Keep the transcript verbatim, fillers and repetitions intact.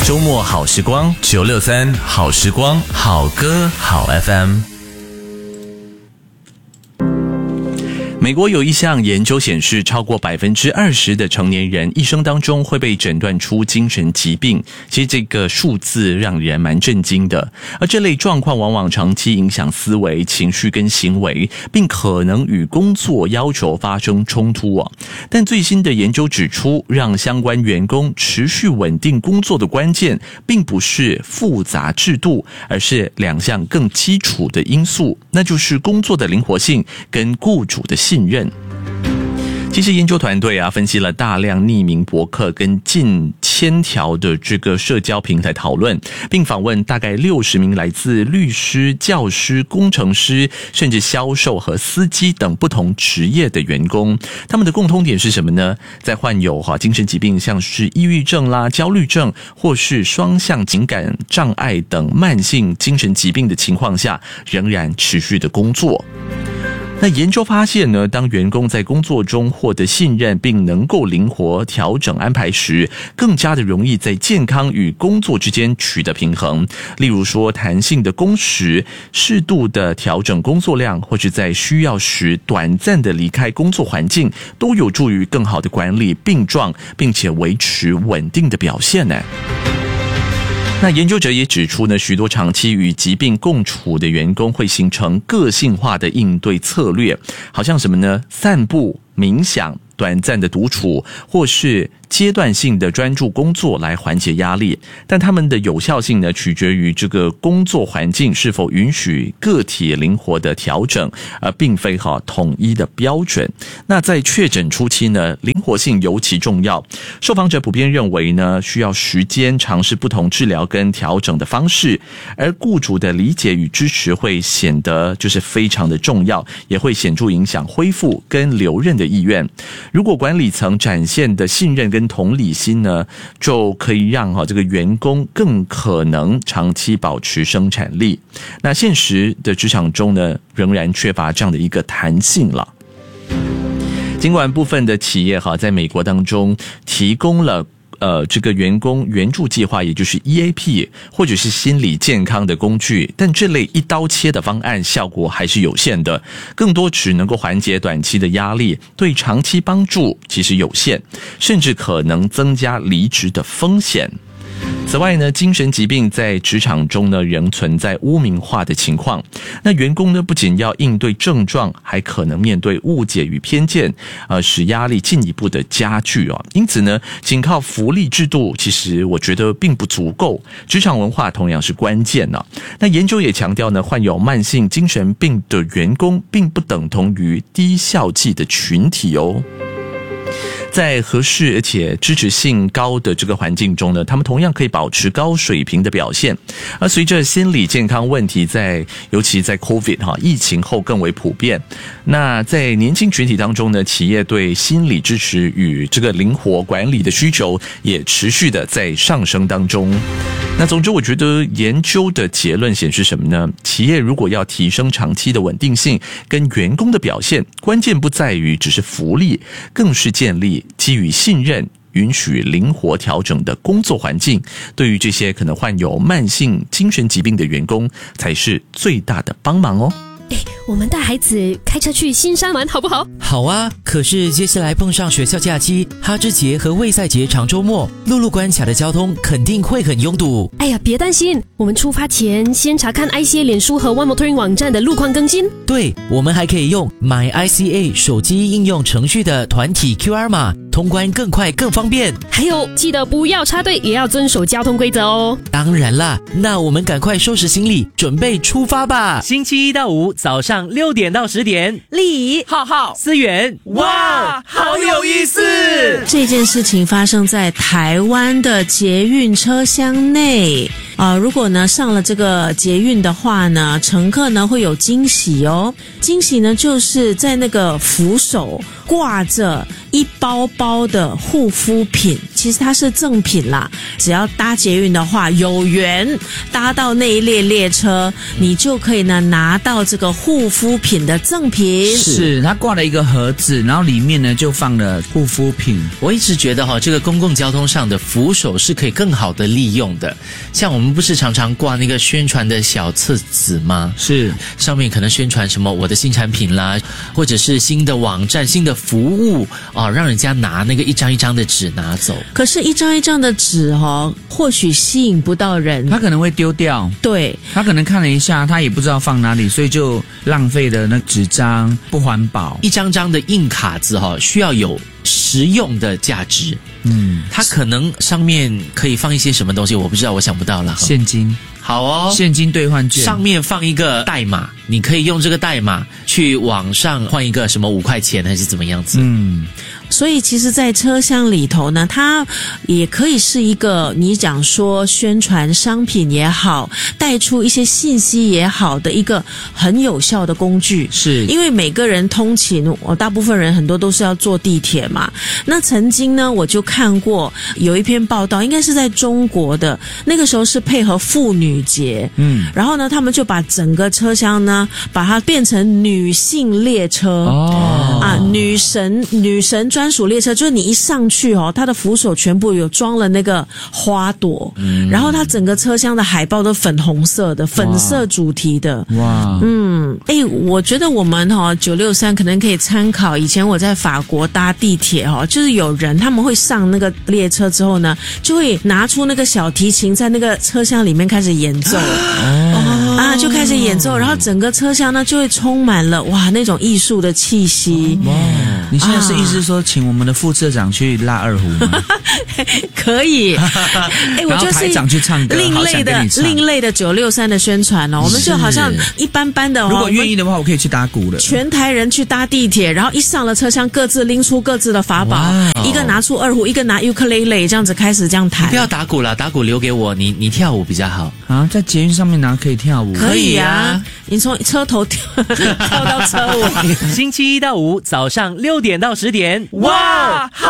周末好时光九六三好时光好歌好 F M。美国有一项研究显示，超过百分之二十的成年人一生当中会被诊断出精神疾病。其实这个数字让人蛮震惊的，而这类状况往往长期影响思维、情绪跟行为，并可能与工作要求发生冲突啊。但最新的研究指出，让相关员工持续稳定工作的关键，并不是复杂制度，而是两项更基础的因素，那就是工作的灵活性跟雇主的信任。其实研究团队啊，分析了大量匿名博客跟近千条的这个社交平台讨论，并访问大概六十名来自律师、教师、工程师，甚至销售和司机等不同职业的员工。他们的共通点是什么呢？在患有哈精神疾病，像是抑郁症啦、焦虑症，或是双向情感障碍等慢性精神疾病的情况下，仍然持续的工作。那研究发现呢，当员工在工作中获得信任并能够灵活调整安排时，更加的容易在健康与工作之间取得平衡。例如说，弹性的工时、适度的调整工作量，或是在需要时短暂的离开工作环境，都有助于更好的管理病状，并且维持稳定的表现呢。那研究者也指出呢，许多长期与疾病共处的员工会形成个性化的应对策略，好像什么呢？散步、冥想、短暂的独处，或是阶段性的专注工作来缓解压力，但他们的有效性呢，取决于这个工作环境是否允许个体灵活的调整，而并非哈统一的标准。那在确诊初期呢，灵活性尤其重要。受访者普遍认为呢，需要时间尝试不同治疗跟调整的方式，而雇主的理解与支持会显得就是非常的重要，也会显著影响恢复跟留任的意愿。如果管理层展现的信任跟同理心呢，就可以让这个员工更可能长期保持生产力。那现实的职场中呢，仍然缺乏这样的一个弹性了。尽管部分的企业哈在美国当中提供了呃，这个员工援助计划，也就是 E A P 或者是心理健康的工具，但这类一刀切的方案效果还是有限的，更多只能够缓解短期的压力，对长期帮助其实有限，甚至可能增加离职的风险。此外呢，精神疾病在职场中呢仍存在污名化的情况。那员工呢不仅要应对症状，还可能面对误解与偏见，呃，使压力进一步的加剧哦。因此呢，仅靠福利制度，其实我觉得并不足够。职场文化同样是关键呢、啊。那研究也强调呢，患有慢性精神病的员工，并不等同于低效绩的群体哦。在合适而且支持性高的这个环境中呢，他们同样可以保持高水平的表现。而随着心理健康问题在尤其在 COVID 哈疫情后更为普遍，那在年轻群体当中呢，企业对心理支持与这个灵活管理的需求也持续的在上升当中。那总之我觉得研究的结论显示什么呢？企业如果要提升长期的稳定性跟员工的表现，关键不在于只是福利，更是建立基于信任、允许灵活调整的工作环境，对于这些可能患有慢性精神疾病的员工才是最大的帮忙哦。 哎，我们带孩子开车去新山玩好不好？ 好啊，可是接下来碰上学校假期、哈芝节和卫赛节长周末，陆路关卡的交通肯定会很拥堵。 哎呀，别担心，我们出发前先查看 I C A 脸书和 One Motoring 网站的路况更新。 对，我们还可以用 My I C A 手机应用程序的团体 Q R 码，通关更快更方便。还有，记得不要插队，也要遵守交通规则哦。 当然啦，那我们赶快收拾行李，准备出发吧。 星期一到五早上六点到十点， 丽、 浩浩、思源，哇，好有意思！ 这件事情发生在台湾的捷运车厢内。啊、呃，如果呢上了这个捷运的话呢，乘客呢会有惊喜哦。惊喜呢就是在那个扶手挂着一包包包的护肤品，其实它是赠品啦。只要搭捷运的话，有缘搭到那一列列车，你就可以呢拿到这个护肤品的赠品。 是，它挂了一个盒子，然后里面呢就放了护肤品。 我一直觉得哈，这个公共交通上的扶手是可以更好的利用的。像我们不是常常挂那个宣传的小册子吗？ 是， 上面可能宣传什么我的新产品啦，或者是新的网站、新的服务啊，让人家拿那个一张一张的纸拿走。 可是，一张一张的纸哦，或许吸引不到人， 他可能会丢掉。 对， 他可能看了一下，他也不知道放哪里，所以就浪费了那纸张，不环保。 一张张的硬卡子哈、哦，需要有实用的价值。嗯，它可能上面可以放一些什么东西，我不知道，我想不到了。 现金。 好哦， 现金兑换券上面放一个代码，你可以用这个代码去网上换一个什么五块钱还是怎么样子。 嗯， 所以其实在车厢里头呢，它也可以是一个你讲说宣传商品也好，带出一些信息也好的一个很有效的工具。 是因为每个人通勤，我大部分人很多都是要坐地铁嘛。那曾经呢，我就看过有一篇报道，应该是在中国的，那个时候是配合妇女节，嗯，然后呢，他们就把整个车厢呢，把它变成女性列车哦，啊，女神女神专属列车，就是你一上去哦，它的扶手全部有装了那个花朵，嗯，然后它整个车厢的海报都粉红色的，粉色主题的， 哇， 嗯，哎，我觉得我们哈九六三可能可以参考以前我在法国搭地铁哈，就是有人他们会上那个列车之后呢，就会拿出那个小提琴在那个车厢里面开始演奏，哦啊，就开始演奏，然后整个车厢呢就会充满了哇那种艺术的气息。哇， 你现在是意思说请我们的副社长去拉二胡吗？ 可以，哎，我就是台长去唱歌， 另类的另类的九六三的宣传哦，我们就好像一般般的哦。 如果愿意的话，我可以去打鼓了。 全台人去搭地铁，然后一上了车厢，各自拎出各自的法宝，一个拿出二胡，一个拿尤克里里，这样子开始这样弹。 不要打鼓了，打鼓留给我，你你跳舞比较好啊。在捷运上面拿可以跳舞， 可以啊，你从车头跳跳到车尾。 星期一到五早上六点到十点，哇！